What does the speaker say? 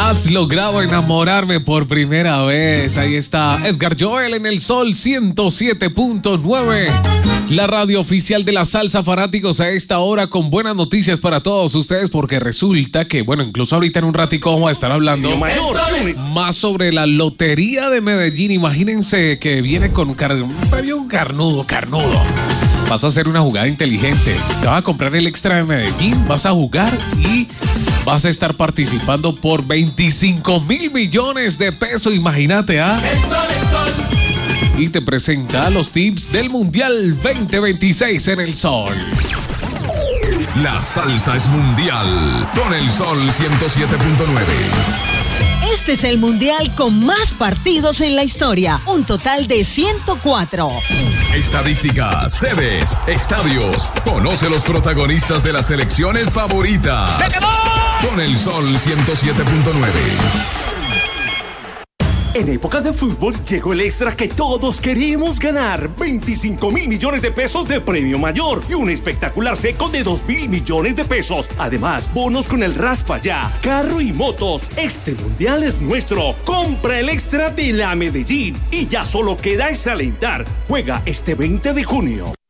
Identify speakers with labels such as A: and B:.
A: Has logrado enamorarme por primera vez. Ahí está Edgar Joel en el Sol 107.9. La radio oficial de la salsa, fanáticos, a esta hora con buenas noticias para todos ustedes, porque resulta que, bueno, incluso ahorita en un ratico vamos a estar hablando más sobre la Lotería de Medellín. Imagínense que viene con un premio carnudo. Vas a hacer una jugada inteligente. Te vas a comprar el extra de Medellín, vas a jugar y vas a estar participando por 25 mil millones de pesos. Imagínate, ¿ah? El sol. Y te presenta los tips del Mundial 2026 en el Sol.
B: La salsa es mundial con el Sol 107.9.
C: Este es el mundial con más partidos en la historia, un total de 104.
B: Estadísticas, sedes, estadios. Conoce los protagonistas de las selecciones favoritas. Con el Sol 107.9.
D: En época de fútbol llegó el extra que todos queríamos ganar. 25 mil millones de pesos de premio mayor y un espectacular seco de 2 mil millones de pesos. Además, bonos con el Raspa Ya, carro y motos. Este mundial es nuestro. Compra el extra de la Medellín y ya solo queda es alentar. Juega este 20 de junio.